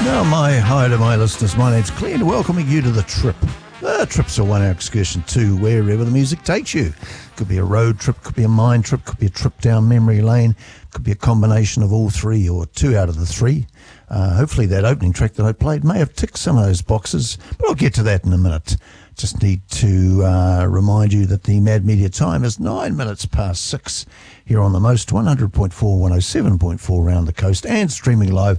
Hi to my listeners. My name's Glenn, welcoming you to The Trip. The Trip's a one-hour excursion to wherever the music takes you. Could be a road trip, could be a mind trip, could be a trip down memory lane, could be a combination of all three or two out of the three. Hopefully that opening track that I played may have ticked some of those boxes, but I'll get to that in a minute. Just need to remind you that the Mad Media time is 9 minutes past 6 here on the Most 100.4, 107.4 around the coast and streaming live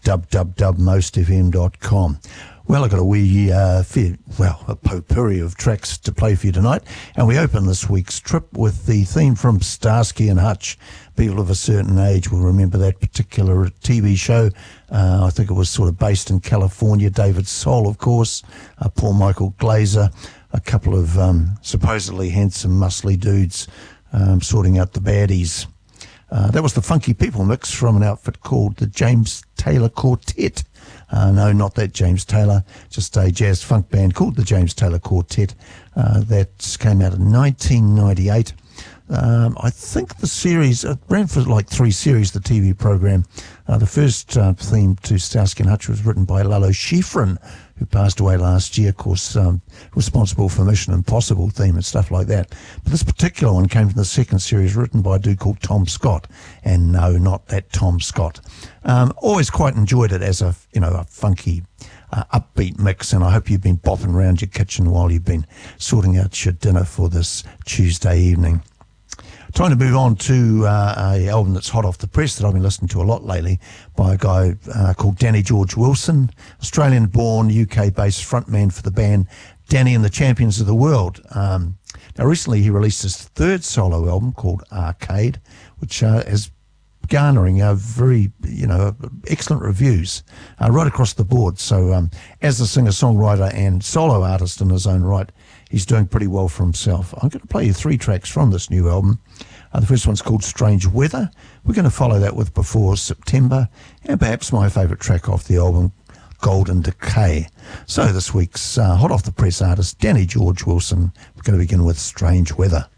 www.mostfm.com. Well, I've got a wee, a potpourri of tracks to play for you tonight, and we open this week's trip with the theme from Starsky and Hutch. People of a certain age will remember that particular TV show. I think it was sort of based in California. David Soul, of course, Paul Michael Glazer, a couple of supposedly handsome, muscly dudes sorting out the baddies. That was the Funky People mix from an outfit called the James Taylor Quartet. No, not that James Taylor, just a jazz funk band called the James Taylor Quartet. That came out in 1998. I think the series, it ran for like 3 series, the TV program. The first theme to Starsky and Hutch was written by Lalo Schifrin, who passed away last year, of course, responsible for Mission Impossible theme and stuff like that. But this particular one came from the second series, written by a dude called Tom Scott. And no, not that Tom Scott. Always quite enjoyed it as a funky, upbeat mix, and I hope you've been bopping around your kitchen while you've been sorting out your dinner for this Tuesday evening. Time to move on to a album that's hot off the press that I've been listening to a lot lately by a guy called Danny George Wilson, Australian-born, UK-based frontman for the band Danny and the Champions of the World. Now, recently he released his third solo album called Arcade, which is garnering very, excellent reviews right across the board. So as a singer-songwriter and solo artist in his own right, he's doing pretty well for himself. I'm going to play you 3 tracks from this new album. The first one's called Strange Weather. We're going to follow that with Before September, and perhaps my favourite track off the album, Golden Decay. So this week's hot off the press artist, Danny George Wilson. We're going to begin with Strange Weather.